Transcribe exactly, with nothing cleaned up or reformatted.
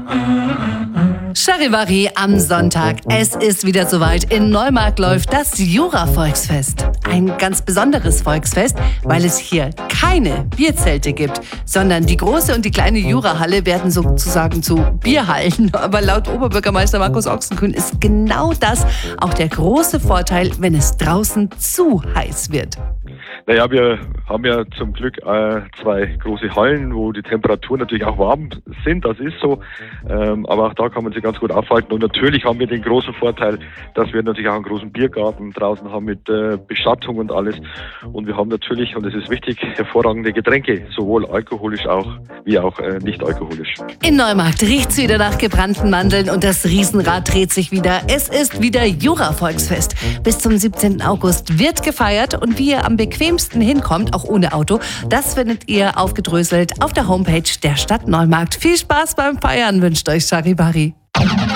Charivari am Sonntag. Es ist wieder soweit. In Neumarkt läuft das Jura-Volksfest. Ein ganz besonderes Volksfest, weil es hier keine Bierzelte gibt, sondern die große und die kleine Jurahalle werden sozusagen zu Bierhallen. Aber laut Oberbürgermeister Markus Ochsenkühn ist genau das auch der große Vorteil, wenn es draußen zu heiß wird. Naja, wir haben ja zum Glück äh, zwei große Hallen, wo die Temperaturen natürlich auch warm sind, das ist so, ähm, aber auch da kann man sich ganz gut aufhalten und natürlich haben wir den großen Vorteil, dass wir natürlich auch einen großen Biergarten draußen haben mit äh, Beschattung und alles und wir haben natürlich, und das ist wichtig, hervorragende Getränke, sowohl alkoholisch auch wie auch äh, nicht alkoholisch. In Neumarkt riecht's wieder nach gebrannten Mandeln und das Riesenrad dreht sich wieder. Es ist wieder Jura-Volksfest. Bis zum siebzehnten August wird gefeiert und wie ihr am bequemsten hinkommt, auch ohne Auto, das findet ihr aufgedröselt auf der Homepage der Stadt Neumarkt. Viel Spaß beim Feiern wünscht euch Charivari.